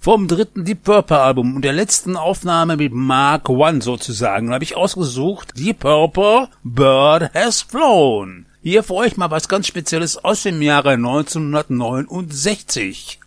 vom dritten Deep Purple Album und der letzten Aufnahme mit Mark I sozusagen, habe ich ausgesucht Deep Purple, Bird Has Flown. Hier für euch mal was ganz Spezielles aus dem Jahre 1969.